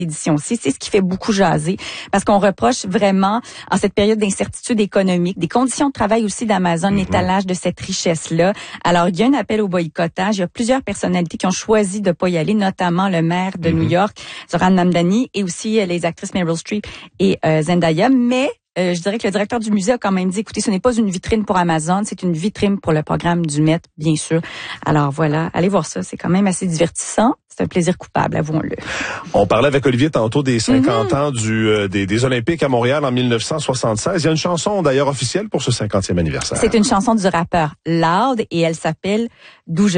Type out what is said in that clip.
édition-ci. C'est ce qui fait beaucoup jaser parce qu'on reproche vraiment, en cette période d'incertitude économique, des conditions de travail aussi d'Amazon, l'étalage de cette richesse-là. Alors, il y a un appel au boycottage. Il y a plusieurs personnalités qui ont choisi de pas y aller, notamment le maire de New York, Zohran Mamdani, et aussi les actrices Meryl Streep et Zendaya. Mais je dirais que le directeur du musée a quand même dit, écoutez, ce n'est pas une vitrine pour Amazon, c'est une vitrine pour le programme du Met, bien sûr. Alors voilà, allez voir ça, c'est quand même assez divertissant. C'est un plaisir coupable, avouons-le. On parlait avec Olivier tantôt des 50 ans des Olympiques à Montréal en 1976. Il y a une chanson d'ailleurs officielle pour ce 50e anniversaire. C'est une chanson du rappeur Loud et elle s'appelle « D'où je viens ».